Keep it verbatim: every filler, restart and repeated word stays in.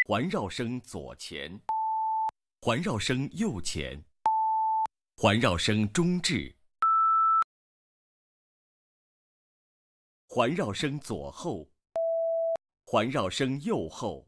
环绕声左前，环绕声右前，环绕声中置，环绕声左后，环绕声右后，